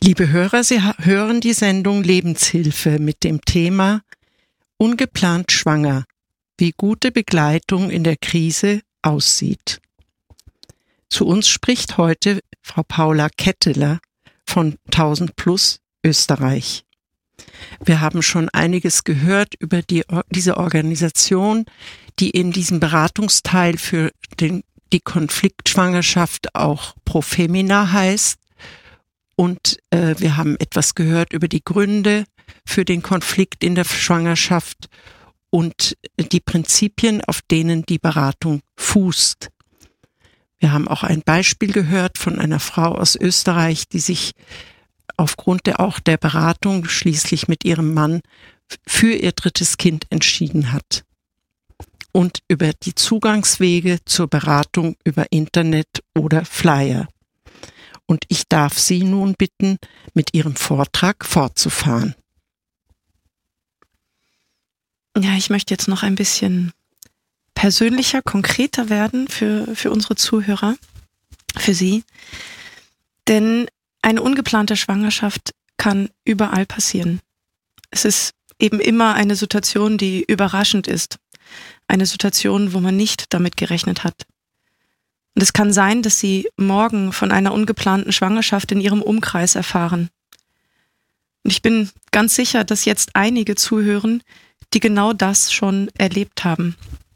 Liebe Hörer, Sie hören die Sendung Lebenshilfe mit dem Thema Ungeplant schwanger, wie gute Begleitung in der Krise aussieht. Zu uns spricht heute Frau Paula Ketteler von 1000 Plus Österreich. Wir haben schon einiges gehört über diese Organisation, die in diesem Beratungsteil für die Konfliktschwangerschaft auch Profemina heißt. Und wir haben etwas gehört über die Gründe für den Konflikt in der Schwangerschaft und die Prinzipien, auf denen die Beratung fußt. Wir haben auch ein Beispiel gehört von einer Frau aus Österreich, die sich aufgrund der Beratung schließlich mit ihrem Mann für ihr drittes Kind entschieden hat. Und über die Zugangswege zur Beratung über Internet oder Flyer. Und ich darf Sie nun bitten, mit Ihrem Vortrag fortzufahren. Ja, ich möchte jetzt noch ein bisschen persönlicher, konkreter werden für unsere Zuhörer, für Sie. Denn eine ungeplante Schwangerschaft kann überall passieren. Es ist eben immer eine Situation, die überraschend ist. Eine Situation, wo man nicht damit gerechnet hat. Und es kann sein, dass Sie morgen von einer ungeplanten Schwangerschaft in Ihrem Umkreis erfahren. Und ich bin ganz sicher, dass jetzt einige zuhören, die genau das schon erlebt haben.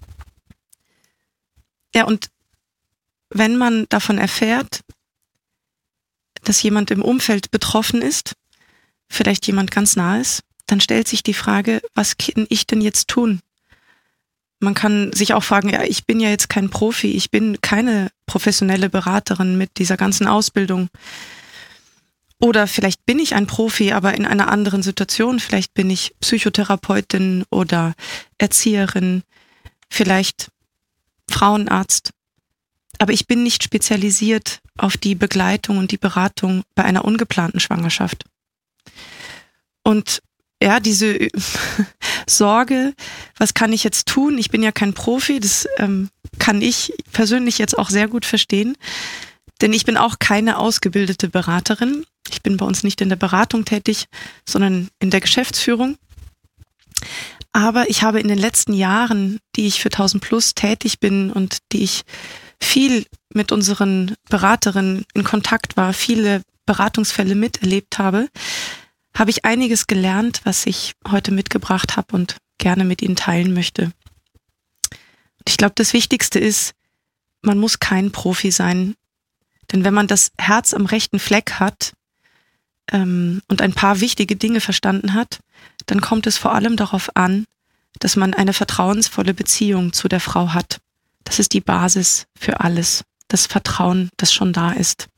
Ja, und wenn man davon erfährt, dass jemand im Umfeld betroffen ist, vielleicht jemand ganz Nahes, dann stellt sich die Frage, was kann ich denn jetzt tun? Man kann sich auch fragen, ja, ich bin ja jetzt kein Profi, ich bin keine professionelle Beraterin mit dieser ganzen Ausbildung. Oder vielleicht bin ich ein Profi, aber in einer anderen Situation. Vielleicht bin ich Psychotherapeutin oder Erzieherin, vielleicht Frauenarzt. Aber ich bin nicht spezialisiert auf die Begleitung und die Beratung bei einer ungeplanten Schwangerschaft. Und ja, diese Sorge, was kann ich jetzt tun? Ich bin ja kein Profi, das kann ich persönlich jetzt auch sehr gut verstehen, denn ich bin auch keine ausgebildete Beraterin. Ich bin bei uns nicht in der Beratung tätig, sondern in der Geschäftsführung. Aber ich habe in den letzten Jahren, die ich für 1000 Plus tätig bin und die ich viel mit unseren Beraterinnen in Kontakt war, viele Beratungsfälle miterlebt habe ich einiges gelernt, was ich heute mitgebracht habe und gerne mit Ihnen teilen möchte. Und ich glaube, das Wichtigste ist, man muss kein Profi sein. Denn wenn man das Herz am rechten Fleck hat und ein paar wichtige Dinge verstanden hat, dann kommt es vor allem darauf an, dass man eine vertrauensvolle Beziehung zu der Frau hat. Das ist die Basis für alles, das Vertrauen, das schon da ist.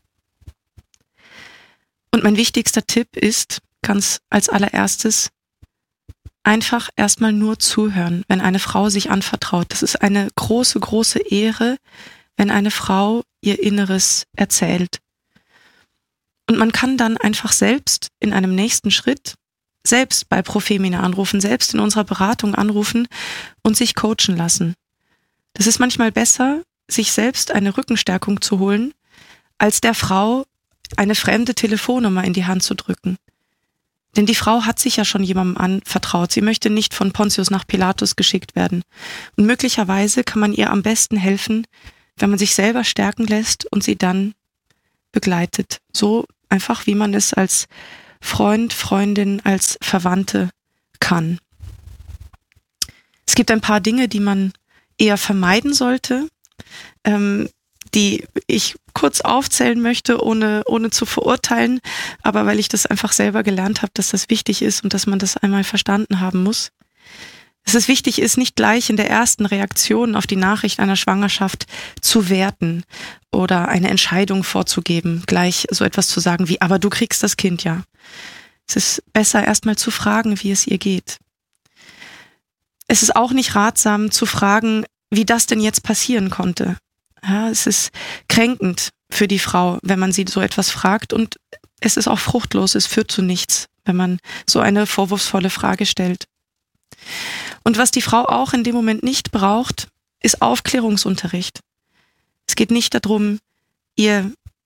Und mein wichtigster Tipp ist, ganz als allererstes, einfach erstmal nur zuhören, wenn eine Frau sich anvertraut. Das ist eine große, große Ehre, wenn eine Frau ihr Inneres erzählt. Und man kann dann einfach selbst in einem nächsten Schritt, selbst bei Profemina anrufen, selbst in unserer Beratung anrufen und sich coachen lassen. Das ist manchmal besser, sich selbst eine Rückenstärkung zu holen, als der Frau eine fremde Telefonnummer in die Hand zu drücken. Denn die Frau hat sich ja schon jemandem anvertraut. Sie möchte nicht von Pontius nach Pilatus geschickt werden. Und möglicherweise kann man ihr am besten helfen, wenn man sich selber stärken lässt und sie dann begleitet. So einfach, wie man es als Freund, Freundin, als Verwandte kann. Es gibt ein paar Dinge, die man eher vermeiden sollte, die ich kurz aufzählen möchte, ohne zu verurteilen, aber weil ich das einfach selber gelernt habe, dass das wichtig ist und dass man das einmal verstanden haben muss. Dass es wichtig ist, nicht gleich in der ersten Reaktion auf die Nachricht einer Schwangerschaft zu werten oder eine Entscheidung vorzugeben, gleich so etwas zu sagen wie, aber du kriegst das Kind ja. Es ist besser, erstmal zu fragen, wie es ihr geht. Es ist auch nicht ratsam zu fragen, wie das denn jetzt passieren konnte. Ja, es ist kränkend für die Frau, wenn man sie so etwas fragt, und es ist auch fruchtlos, es führt zu nichts, wenn man so eine vorwurfsvolle Frage stellt. Und was die Frau auch in dem Moment nicht braucht, ist Aufklärungsunterricht. Es geht nicht darum, ihr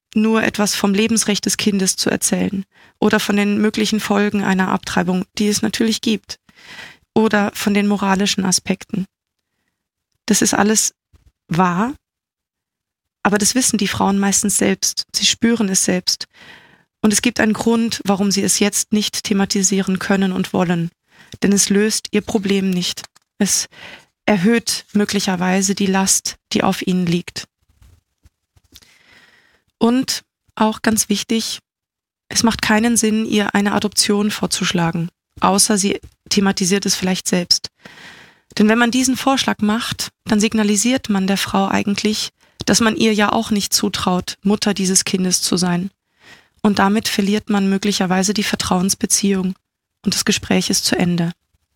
nur etwas vom Lebensrecht des Kindes zu erzählen oder von den möglichen Folgen einer Abtreibung, die es natürlich gibt, oder von den moralischen Aspekten. Das ist alles wahr, aber das wissen die Frauen meistens selbst. Sie spüren es selbst. Und es gibt einen Grund, warum sie es jetzt nicht thematisieren können und wollen. Denn es löst ihr Problem nicht. Es erhöht möglicherweise die Last, die auf ihnen liegt. Und auch ganz wichtig, es macht keinen Sinn, ihr eine Adoption vorzuschlagen, außer sie thematisiert es vielleicht selbst. Denn wenn man diesen Vorschlag macht, dann signalisiert man der Frau eigentlich, dass man ihr ja auch nicht zutraut, Mutter dieses Kindes zu sein. Und damit verliert man möglicherweise die Vertrauensbeziehung und das Gespräch ist zu Ende.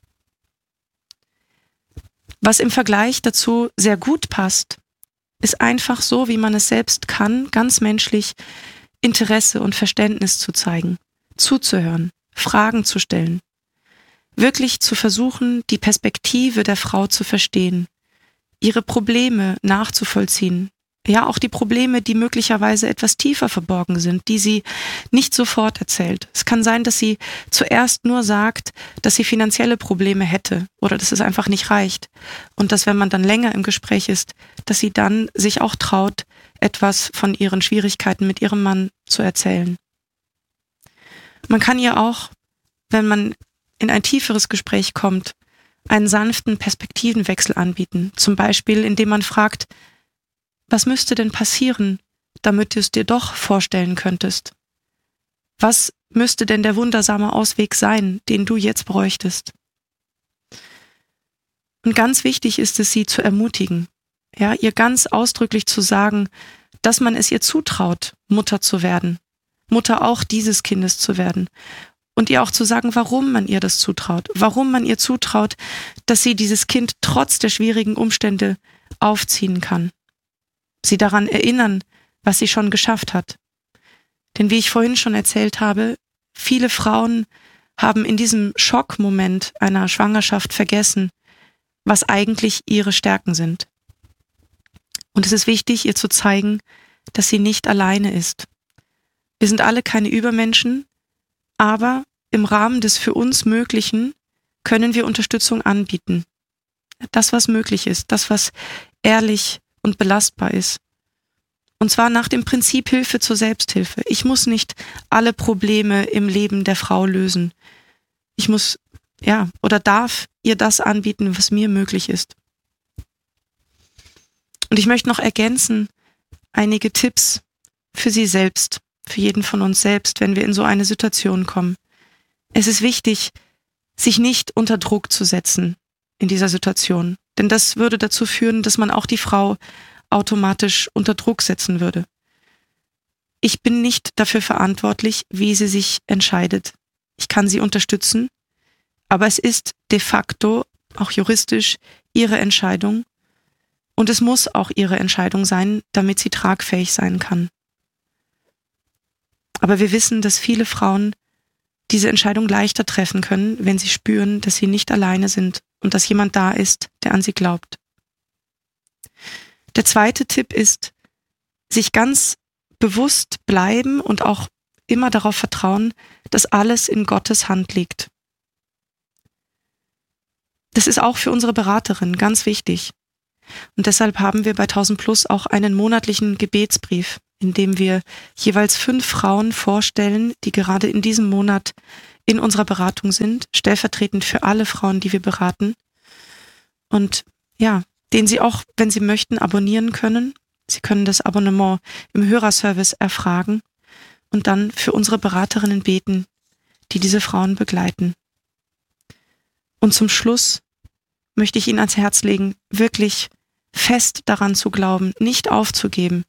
Was im Vergleich dazu sehr gut passt, ist einfach so, wie man es selbst kann, ganz menschlich Interesse und Verständnis zu zeigen, zuzuhören, Fragen zu stellen, wirklich zu versuchen, die Perspektive der Frau zu verstehen, ihre Probleme nachzuvollziehen, ja auch die Probleme, die möglicherweise etwas tiefer verborgen sind, die sie nicht sofort erzählt. Es kann sein, dass sie zuerst nur sagt, dass sie finanzielle Probleme hätte oder dass es einfach nicht reicht und dass, wenn man dann länger im Gespräch ist, dass sie dann sich auch traut, etwas von ihren Schwierigkeiten mit ihrem Mann zu erzählen. Man kann ihr auch, wenn man in ein tieferes Gespräch kommt, einen sanften Perspektivenwechsel anbieten, zum Beispiel indem man fragt, was müsste denn passieren, damit du es dir doch vorstellen könntest? Was müsste denn der wundersame Ausweg sein, den du jetzt bräuchtest? Und ganz wichtig ist es, sie zu ermutigen, ja, ihr ganz ausdrücklich zu sagen, dass man es ihr zutraut, Mutter zu werden, Mutter auch dieses Kindes zu werden. Und ihr auch zu sagen, warum man ihr das zutraut, warum man ihr zutraut, dass sie dieses Kind trotz der schwierigen Umstände aufziehen kann. Sie daran erinnern, was sie schon geschafft hat. Denn wie ich vorhin schon erzählt habe, viele Frauen haben in diesem Schockmoment einer Schwangerschaft vergessen, was eigentlich ihre Stärken sind. Und es ist wichtig, ihr zu zeigen, dass sie nicht alleine ist. Wir sind alle keine Übermenschen, aber im Rahmen des für uns Möglichen können wir Unterstützung anbieten. Das, was möglich ist, das, was ehrlich und belastbar ist. Und zwar nach dem Prinzip Hilfe zur Selbsthilfe. Ich muss nicht alle Probleme im Leben der Frau lösen. Ich muss, oder darf ihr das anbieten, was mir möglich ist. Und ich möchte noch ergänzen, einige Tipps für Sie selbst, für jeden von uns selbst, wenn wir in so eine Situation kommen. Es ist wichtig, sich nicht unter Druck zu setzen in dieser Situation. Denn das würde dazu führen, dass man auch die Frau automatisch unter Druck setzen würde. Ich bin nicht dafür verantwortlich, wie sie sich entscheidet. Ich kann sie unterstützen, aber es ist de facto, auch juristisch, ihre Entscheidung und es muss auch ihre Entscheidung sein, damit sie tragfähig sein kann. Aber wir wissen, dass viele Frauen diese Entscheidung leichter treffen können, wenn sie spüren, dass sie nicht alleine sind und dass jemand da ist, der an sie glaubt. Der zweite Tipp ist, sich ganz bewusst bleiben und auch immer darauf vertrauen, dass alles in Gottes Hand liegt. Das ist auch für unsere Beraterin ganz wichtig. Und deshalb haben wir bei 1000 Plus auch einen monatlichen Gebetsbrief, in dem wir jeweils 5 Frauen vorstellen, die gerade in diesem Monat in unserer Beratung sind, stellvertretend für alle Frauen, die wir beraten. Und den Sie auch, wenn Sie möchten, abonnieren können. Sie können das Abonnement im Hörerservice erfragen und dann für unsere Beraterinnen beten, die diese Frauen begleiten. Und zum Schluss möchte ich Ihnen ans Herz legen, wirklich fest daran zu glauben, nicht aufzugeben,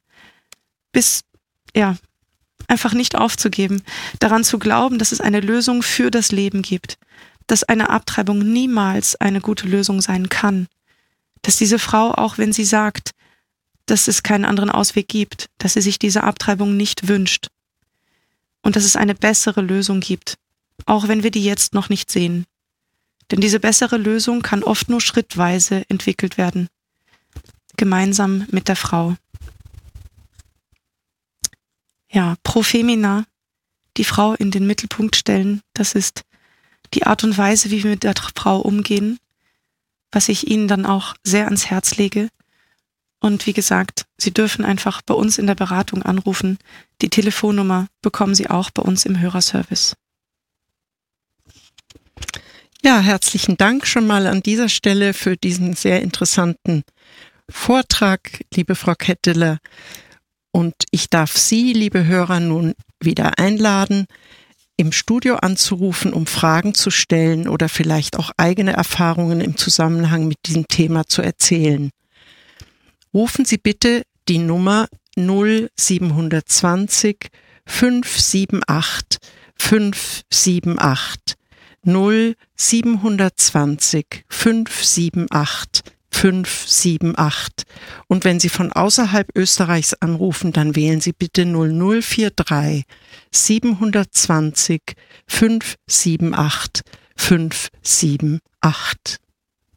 einfach nicht aufzugeben, daran zu glauben, dass es eine Lösung für das Leben gibt, dass eine Abtreibung niemals eine gute Lösung sein kann, dass diese Frau, auch wenn sie sagt, dass es keinen anderen Ausweg gibt, dass sie sich diese Abtreibung nicht wünscht und dass es eine bessere Lösung gibt, auch wenn wir die jetzt noch nicht sehen. Denn diese bessere Lösung kann oft nur schrittweise entwickelt werden, gemeinsam mit der Frau. pro femina, die Frau in den Mittelpunkt stellen. Das ist die Art und Weise, wie wir mit der Frau umgehen, was ich Ihnen dann auch sehr ans Herz lege. Und wie gesagt, Sie dürfen einfach bei uns in der Beratung anrufen. Die Telefonnummer bekommen Sie auch bei uns im Hörerservice. Ja, herzlichen Dank schon mal an dieser Stelle für diesen sehr interessanten Vortrag, liebe Frau Ketteler. Und ich darf Sie, liebe Hörer, nun wieder einladen, im Studio anzurufen, um Fragen zu stellen oder vielleicht auch eigene Erfahrungen im Zusammenhang mit diesem Thema zu erzählen. Rufen Sie bitte die Nummer 0720 578 578 0720 578 578. Und wenn Sie von außerhalb Österreichs anrufen, dann wählen Sie bitte 0043 720 578 578.